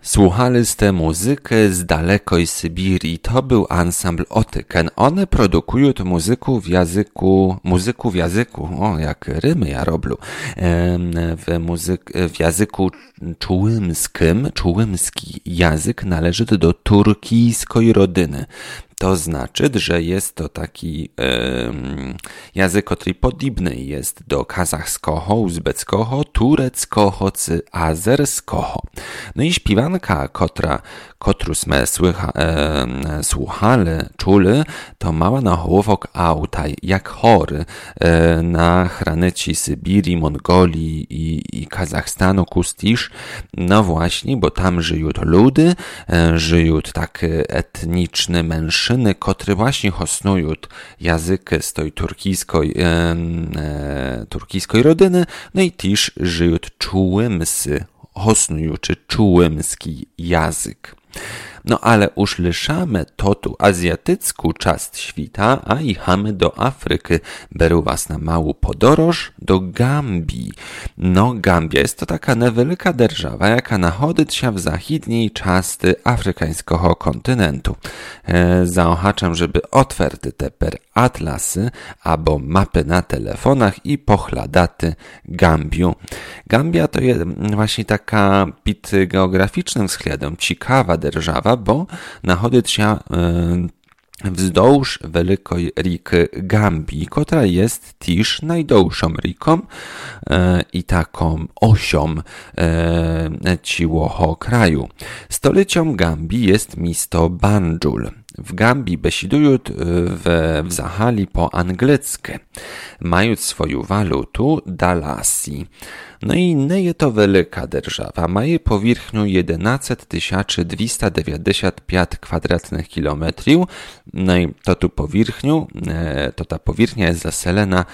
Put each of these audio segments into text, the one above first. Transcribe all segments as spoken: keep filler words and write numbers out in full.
Słuchaliście muzykę z dalekoj Sybirii. To był ansambl Otyken. One produkują muzyku w języku, muzyku w języku, o jak rymy ja robię, w, muzyk, w języku czułymskim. Czułymski język należy do turkijskiej rodziny. To znaczy, że jest to taki e, język, który podobny jest do kazachskiego, uzbeckiego, tureckiego czy azerskiego. No i śpiewanka, która, którą sme słycha, e, słuchali, czuli, to mała na chłopok autaj, jak chory e, na granicy Sybirii, Mongolii i, i Kazachstanu kustisz. No właśnie, bo tam żyją ludy, e, żyją takie etniczne mężczyzny, które właśnie hosnują język z tej turkijskiej, e, e, turkijskiej rodziny, no i też żyją czułymsy, hosnują czy czułymski język. No ale już liszamy to tu azjatycką część świata, a jechamy do Afryki. Beru was na małą podróż do Gambii. No Gambia jest to taka niewielka держава, jaka nachodzi się w zachodniej części afrykańskiego kontynentu. E, zaochaczam, żeby otwierty te per atlasy albo mapy na telefonach i pochladaty Gambiu. Gambia to jest właśnie taka pod geograficznym względem ciekawa держава, bo nachodzi się wzdłuż wielkiej riki Gambii, która jest też najdłuższą riką e, i taką osią e, ciłoho kraju. Stolicą Gambii jest miasto Banjul. W Gambii besidują w, w Zahali po angielsku. Mają swoją walutę dalasi. No i nie jest to wielka держава. Maje powierzchnię jedenaście tysięcy dwieście dziewięćdziesiąt pięć kwadratnych kilometrów. No i to tu powierzchnią, to ta powierzchnia jest zaselena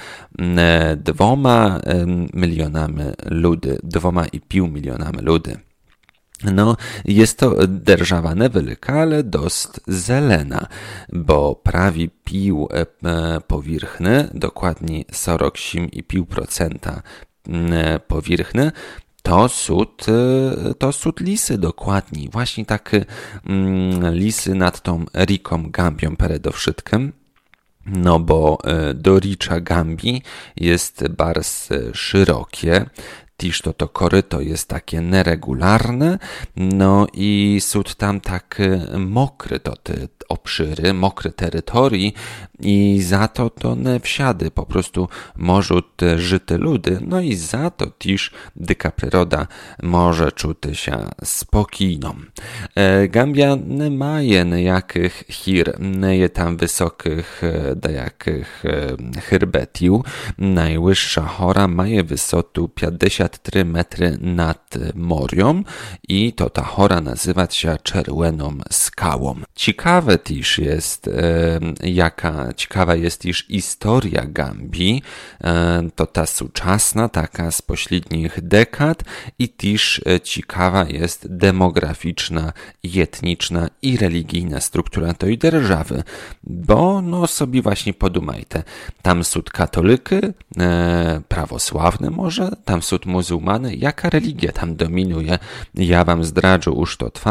dwoma milionami ludzi, dwoma i pół milionami ludzi. No, jest to держава niewielka, ale dość zelena, bo prawie pół powierzchni, dokładnie czterdzieści osiem i pół procent powierzchni, to są to są lisy dokładnie, właśnie takie mm, lisy nad tą riką Gambią przede wszystkim. No bo do ricza Gambii jest bardzo szerokie, też to, to koryto jest takie nieregularne, no i są tam takie mokre to te obszyry, mokre terytorii i za to to nie wsiady, po prostu może te żyte ludy, no i za to też dyka przyroda może czuć się spokojną. E, Gambia nie ma nejakych hir, nie jest tam wysokich dajakich herbetiów. Najwyższa hora ma wysotę pięćdziesiąt trzy metry nad morią i to ta hora nazywa się Czerwoną Skałą. Ciekawe też jest, e, jaka ciekawa jest też historia Gambii, e, to ta współczesna, taka z pośrednich dekad i też e, ciekawa jest demograficzna, etniczna i religijna struktura tej держаwy, bo no sobie właśnie podumajte, tam są katolicy, e, prawosławne może, tam są muzułmany, jaka religia tam dominuje, ja wam zdradzę już to